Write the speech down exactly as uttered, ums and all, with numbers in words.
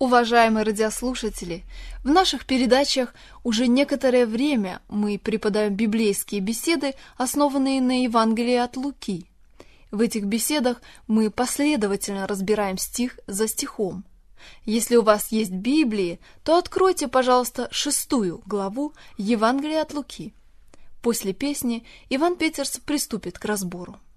Уважаемые радиослушатели, в наших передачах уже некоторое время мы преподаем библейские беседы, основанные на Евангелии от Луки. В этих беседах мы последовательно разбираем стих за стихом. Если у вас есть Библии, то откройте, пожалуйста, шестую главу Евангелия от Луки. После песни Иван Петерс приступит к разбору.